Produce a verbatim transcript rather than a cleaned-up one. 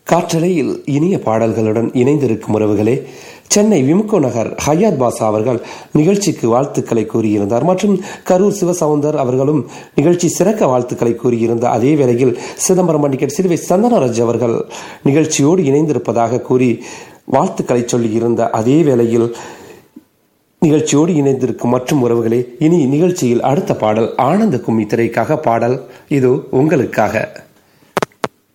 காற்றலையில் இனிய பாடல்களுடன் இணைந்திருக்கும் உறவுகளே, சென்னை விமுகோ நகர் ஹயாத் பாஷா அவர்கள் நிகழ்ச்சிக்கு வாழ்த்துக்களை கூறியிருந்தார். மற்றும் கரூர் சிவசவுந்தர் அவர்களும் நிகழ்ச்சி சிறக்க வாழ்த்துக்களை கூறியிருந்த அதே வேளையில் சிதம்பரம் மண்டிகட் சிறுவை சந்தனராஜ் அவர்கள் நிகழ்ச்சியோடு இணைந்திருப்பதாக கூறி வாழ்த்துக்களை சொல்லியிருந்த அதே வேளையில் நிகழ்ச்சியோடு இணைந்திருக்கும் மற்றும் உறவுகளே, இனி நிகழ்ச்சியில் அடுத்த பாடல் ஆனந்த கும்மி திரைக்காக பாடல் இது உங்களுக்காக.